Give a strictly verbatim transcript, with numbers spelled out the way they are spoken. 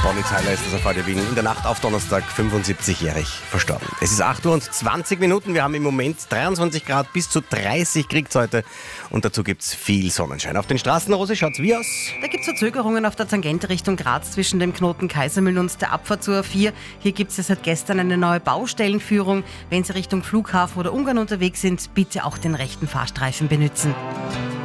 Bonnie Tyler ist das auf Radio Wien. In der Nacht auf Donnerstag fünfundsiebzigjährig verstorben. Es ist acht Uhr und zwanzig Minuten. Wir haben im Moment dreiundzwanzig Grad, bis zu dreißig kriegt es heute. Und dazu gibt es viel Sonnenschein. Auf den Straßen, Rose, schaut's wie aus? Da gibt es Verzögerungen auf der Tangente Richtung Graz zwischen dem Knoten Kaisermühlen und der Abfahrt zur A vier. Hier gibt es ja seit gestern eine neue Baustellenführung. Wenn Sie Richtung Flughafen oder Ungarn unterwegs sind, bitte auch den rechten Fahrstreifen benutzen.